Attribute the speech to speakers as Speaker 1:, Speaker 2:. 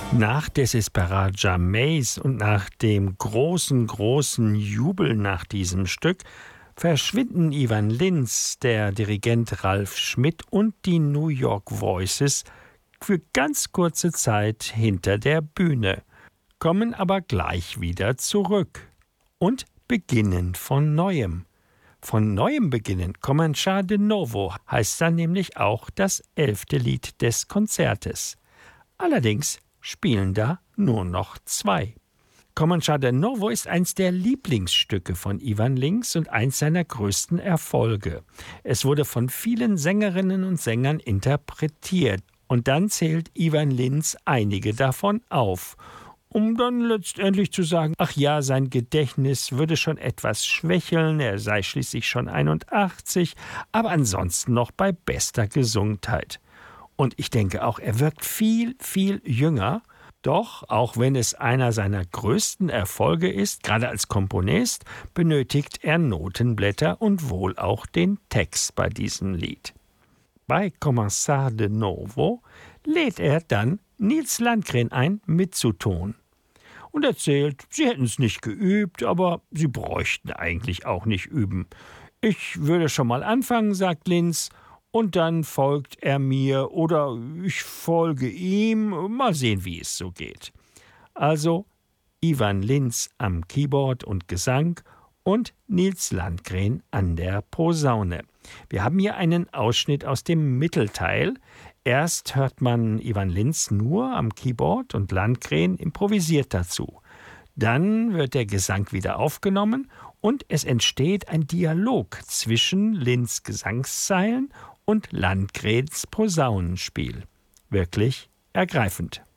Speaker 1: Nach Desesperate Jamais und nach dem großen Jubel nach diesem Stück verschwinden Ivan Lins, der Dirigent Ralf Schmidt und die New York Voices für ganz kurze Zeit hinter der Bühne, kommen aber gleich wieder zurück und beginnen von Neuem. Von Neuem beginnen, Comincia de Novo, heißt dann nämlich auch das 11. Lied des Konzertes. Allerdings spielen da nur noch 2. Comincia de Novo ist eins der Lieblingsstücke von Ivan Lins und eins seiner größten Erfolge. Es wurde von vielen Sängerinnen und Sängern interpretiert und dann zählt Ivan Lins einige davon auf, um dann letztendlich zu sagen, ach ja, sein Gedächtnis würde schon etwas schwächeln, er sei schließlich schon 81, aber ansonsten noch bei bester Gesundheit. Und ich denke auch, er wirkt viel jünger. Doch, auch wenn es einer seiner größten Erfolge ist, gerade als Komponist, benötigt er Notenblätter und wohl auch den Text bei diesem Lied. Bei Comincia de Novo lädt er dann Nils Landgren ein, mitzutun. Und erzählt, sie hätten es nicht geübt, aber sie bräuchten eigentlich auch nicht üben. Ich würde schon mal anfangen, sagt Lins, und dann folgt er mir oder ich folge ihm, mal sehen, wie es so geht. Also Ivan Lins am Keyboard und Gesang und Nils Landgren an der Posaune. Wir haben hier einen Ausschnitt aus dem Mittelteil. Erst hört man Ivan Lins nur am Keyboard und Landgren improvisiert dazu. Dann wird der Gesang wieder aufgenommen und es entsteht ein Dialog zwischen Lins Gesangszeilen und Landgrens Posaunenspiel. Wirklich ergreifend.